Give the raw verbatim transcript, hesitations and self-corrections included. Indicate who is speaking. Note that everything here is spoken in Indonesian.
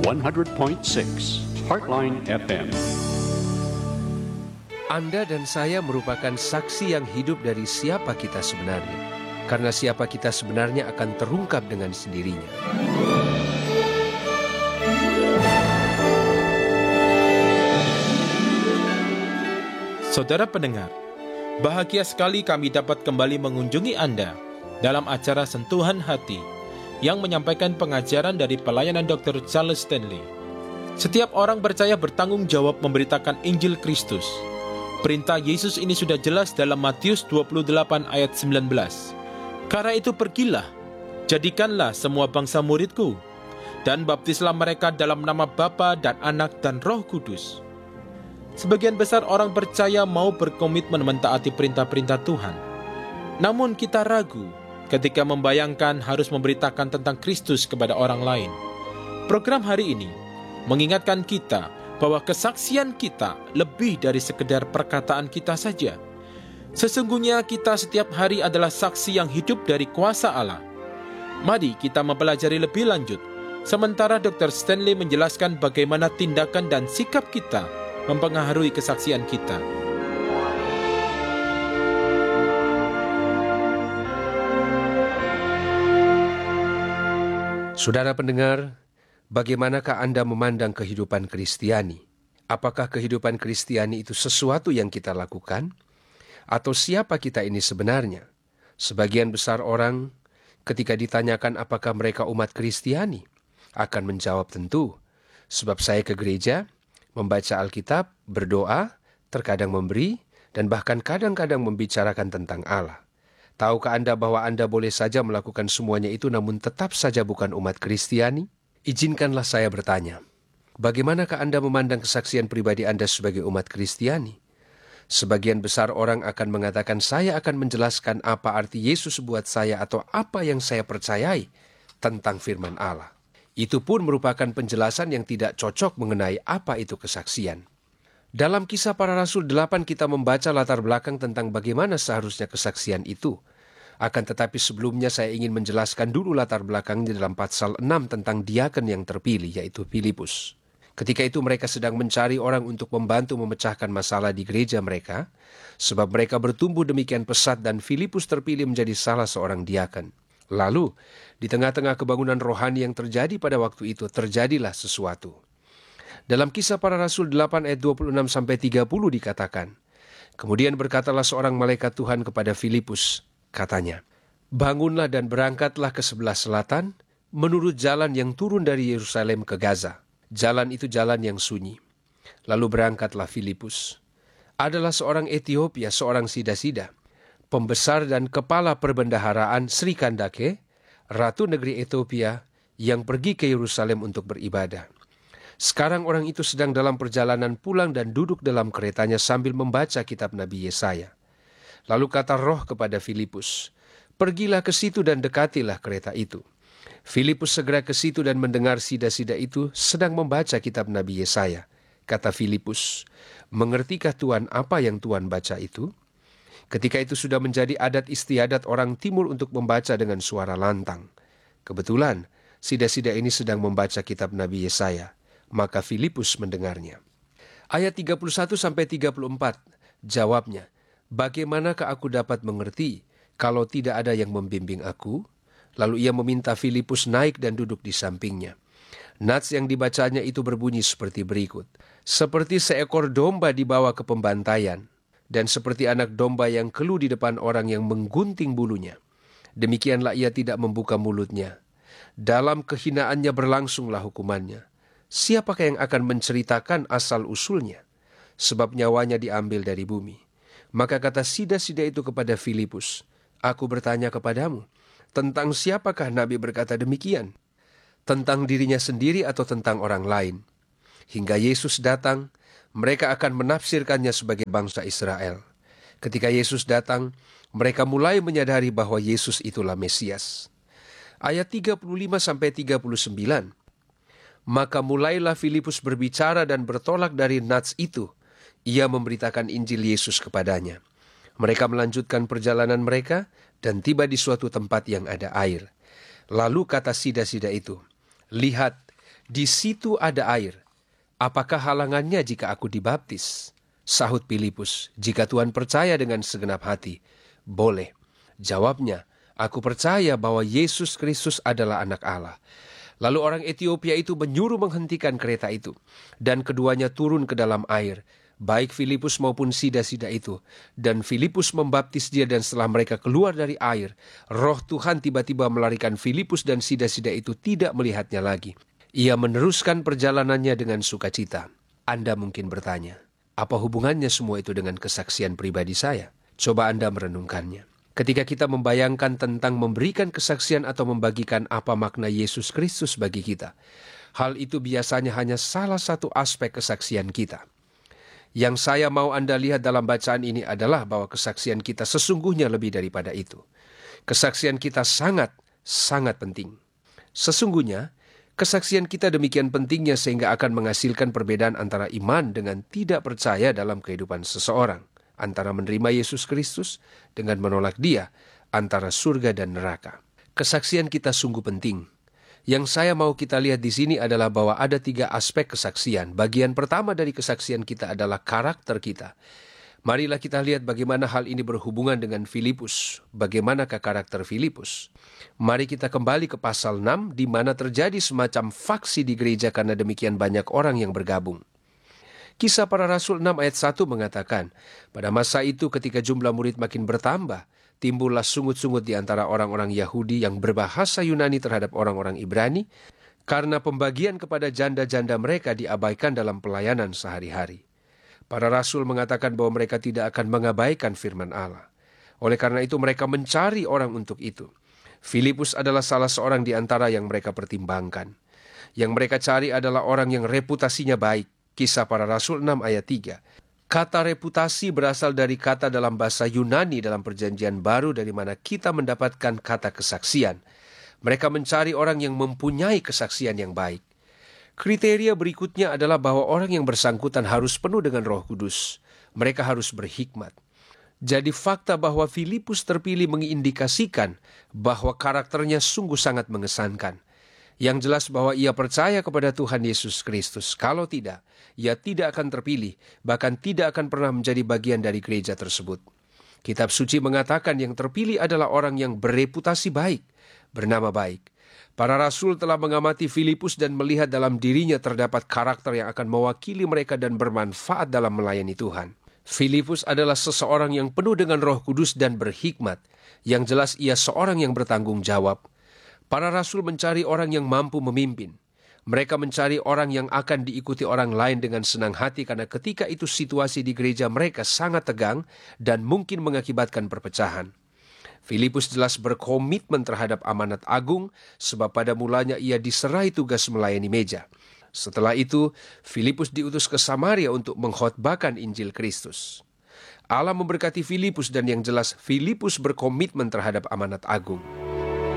Speaker 1: seratus titik enam Heartline F M.
Speaker 2: Anda dan saya merupakan saksi yang hidup dari siapa kita sebenarnya. Karena siapa kita sebenarnya akan terungkap dengan sendirinya.
Speaker 3: Saudara pendengar, bahagia sekali kami dapat kembali mengunjungi Anda dalam acara Sentuhan Hati yang menyampaikan pengajaran dari pelayanan dokter Charles Stanley. Setiap orang percaya bertanggung jawab memberitakan Injil Kristus. Perintah Yesus ini sudah jelas dalam Matius dua puluh delapan ayat sembilan belas. Karena itu pergilah, jadikanlah semua bangsa muridku, dan baptislah mereka dalam nama Bapa dan Anak dan Roh Kudus. Sebagian besar orang percaya mau berkomitmen mentaati perintah-perintah Tuhan. Namun kita ragu ketika membayangkan harus memberitakan tentang Kristus kepada orang lain. Program hari ini mengingatkan kita bahwa kesaksian kita lebih dari sekedar perkataan kita saja. Sesungguhnya kita setiap hari adalah saksi yang hidup dari kuasa Allah. Mari kita mempelajari lebih lanjut, sementara dokter Stanley menjelaskan bagaimana tindakan dan sikap kita mempengaruhi kesaksian kita.
Speaker 2: Saudara pendengar, bagaimanakah Anda memandang kehidupan Kristiani? Apakah kehidupan Kristiani itu sesuatu yang kita lakukan? Atau siapa kita ini sebenarnya? Sebagian besar orang ketika ditanyakan apakah mereka umat Kristiani akan menjawab tentu, sebab saya ke gereja, membaca Alkitab, berdoa, terkadang memberi, dan bahkan kadang-kadang membicarakan tentang Allah. Tahukah Anda bahwa Anda boleh saja melakukan semuanya itu namun tetap saja bukan umat Kristiani? Izinkanlah saya bertanya, bagaimanakah Anda memandang kesaksian pribadi Anda sebagai umat Kristiani? Sebagian besar orang akan mengatakan, saya akan menjelaskan apa arti Yesus buat saya atau apa yang saya percayai tentang firman Allah. Itu pun merupakan penjelasan yang tidak cocok mengenai apa itu kesaksian. Dalam Kisah Para Rasul delapan kita membaca latar belakang tentang bagaimana seharusnya kesaksian itu. Akan tetapi sebelumnya saya ingin menjelaskan dulu latar belakangnya dalam pasal enam tentang diaken yang terpilih, yaitu Filipus. Ketika itu mereka sedang mencari orang untuk membantu memecahkan masalah di gereja mereka, sebab mereka bertumbuh demikian pesat dan Filipus terpilih menjadi salah seorang diaken. Lalu, di tengah-tengah kebangunan rohani yang terjadi pada waktu itu, terjadilah sesuatu. Dalam Kisah Para Rasul delapan ayat dua puluh enam sampai tiga puluh dikatakan, kemudian berkatalah seorang malaikat Tuhan kepada Filipus, katanya, bangunlah dan berangkatlah ke sebelah selatan, menurut jalan yang turun dari Yerusalem ke Gaza. Jalan itu jalan yang sunyi. Lalu berangkatlah Filipus. Adalah seorang Etiopia, seorang sida-sida, pembesar dan kepala perbendaharaan Sri Kandake, ratu negeri Etiopia, yang pergi ke Yerusalem untuk beribadah. Sekarang orang itu sedang dalam perjalanan pulang dan duduk dalam keretanya sambil membaca kitab Nabi Yesaya. Lalu kata Roh kepada Filipus, pergilah ke situ dan dekatilah kereta itu. Filipus segera ke situ dan mendengar sida-sida itu sedang membaca kitab Nabi Yesaya. Kata Filipus, mengertikah Tuhan apa yang Tuhan baca itu? Ketika itu sudah menjadi adat istiadat orang timur untuk membaca dengan suara lantang. Kebetulan, sida-sida ini sedang membaca kitab Nabi Yesaya. Maka Filipus mendengarnya. Ayat tiga puluh satu sampai tiga puluh empat, jawabnya, bagaimanakah aku dapat mengerti kalau tidak ada yang membimbing aku? Lalu ia meminta Filipus naik dan duduk di sampingnya. Nats yang dibacanya itu berbunyi seperti berikut. Seperti seekor domba dibawa ke pembantaian, dan seperti anak domba yang keluh di depan orang yang menggunting bulunya, demikianlah ia tidak membuka mulutnya. Dalam kehinaannya berlangsunglah hukumannya. Siapakah yang akan menceritakan asal-usulnya? Sebab nyawanya diambil dari bumi. Maka kata sida-sida itu kepada Filipus, aku bertanya kepadamu, tentang siapakah Nabi berkata demikian? Tentang dirinya sendiri atau tentang orang lain? Hingga Yesus datang, mereka akan menafsirkannya sebagai bangsa Israel. Ketika Yesus datang, mereka mulai menyadari bahwa Yesus itulah Mesias. Ayat tiga puluh lima sampai tiga puluh sembilan. Maka mulailah Filipus berbicara dan bertolak dari Nats itu. Ia memberitakan Injil Yesus kepadanya. Mereka melanjutkan perjalanan mereka dan tiba di suatu tempat yang ada air. Lalu kata sida-sida itu, lihat, Di situ ada air. Apakah halangannya jika aku dibaptis? Sahut Filipus, jika Tuhan percaya dengan segenap hati, boleh. Jawabnya, aku percaya bahwa Yesus Kristus adalah anak Allah. Lalu orang Etiopia itu menyuruh menghentikan kereta itu, dan keduanya turun ke dalam air, baik Filipus maupun sida-sida itu. Dan Filipus membaptis dia, dan setelah mereka keluar dari air, roh Tuhan tiba-tiba melarikan Filipus dan sida-sida itu tidak melihatnya lagi. Ia meneruskan perjalanannya dengan sukacita. Anda mungkin bertanya, apa hubungannya semua itu dengan kesaksian pribadi saya? Coba Anda merenungkannya. Ketika kita membayangkan tentang memberikan kesaksian atau membagikan apa makna Yesus Kristus bagi kita, hal itu biasanya hanya salah satu aspek kesaksian kita. Yang saya mau Anda lihat dalam bacaan ini adalah bahwa kesaksian kita sesungguhnya lebih daripada itu. Kesaksian kita sangat, sangat penting. Sesungguhnya, kesaksian kita demikian pentingnya sehingga akan menghasilkan perbedaan antara iman dengan tidak percaya dalam kehidupan seseorang. Antara menerima Yesus Kristus dengan menolak Dia, antara surga dan neraka. Kesaksian kita sungguh penting. Yang saya mau kita lihat di sini adalah bahwa ada tiga aspek kesaksian. Bagian pertama dari kesaksian kita adalah karakter kita. Marilah kita lihat bagaimana hal ini berhubungan dengan Filipus. Bagaimanakah karakter Filipus? Mari kita kembali ke pasal enam, di mana terjadi semacam faksi di gereja karena demikian banyak orang yang bergabung. Kisah Para Rasul enam ayat satu mengatakan, pada masa itu ketika jumlah murid makin bertambah, timbullah sungut-sungut di antara orang-orang Yahudi yang berbahasa Yunani terhadap orang-orang Ibrani, karena pembagian kepada janda-janda mereka diabaikan dalam pelayanan sehari-hari. Para Rasul mengatakan bahwa mereka tidak akan mengabaikan firman Allah. Oleh karena itu mereka mencari orang untuk itu. Filipus adalah salah seorang di antara yang mereka pertimbangkan. Yang mereka cari adalah orang yang reputasinya baik. Kisah Para Rasul enam ayat tiga. Kata reputasi berasal dari kata dalam bahasa Yunani dalam Perjanjian Baru dari mana kita mendapatkan kata kesaksian. Mereka mencari orang yang mempunyai kesaksian yang baik. Kriteria berikutnya adalah bahwa orang yang bersangkutan harus penuh dengan Roh Kudus. Mereka harus berhikmat. Jadi fakta bahwa Filipus terpilih mengindikasikan bahwa karakternya sungguh sangat mengesankan. Yang jelas bahwa ia percaya kepada Tuhan Yesus Kristus. Kalau tidak, ia tidak akan terpilih, bahkan tidak akan pernah menjadi bagian dari gereja tersebut. Kitab suci mengatakan yang terpilih adalah orang yang bereputasi baik, bernama baik. Para rasul telah mengamati Filipus dan melihat dalam dirinya terdapat karakter yang akan mewakili mereka dan bermanfaat dalam melayani Tuhan. Filipus adalah seseorang yang penuh dengan Roh Kudus dan berhikmat. Yang jelas ia seorang yang bertanggung jawab. Para rasul mencari orang yang mampu memimpin. Mereka mencari orang yang akan diikuti orang lain dengan senang hati karena ketika itu situasi di gereja mereka sangat tegang dan mungkin mengakibatkan perpecahan. Filipus jelas berkomitmen terhadap amanat agung sebab pada mulanya ia diserai tugas melayani meja. Setelah itu, Filipus diutus ke Samaria untuk mengkhotbahkan Injil Kristus. Allah memberkati Filipus dan yang jelas Filipus berkomitmen terhadap amanat agung.